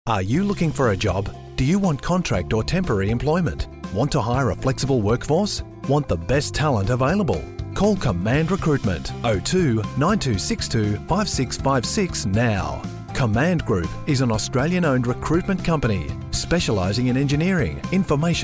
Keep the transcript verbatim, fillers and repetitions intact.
Are you looking for a job? Do you want contract or temporary employment? Want to hire a flexible workforce? Want the best talent available? Call Command Recruitment oh two nine two six two five six five six now. Command Group is an Australian-owned recruitment company specialising in engineering, information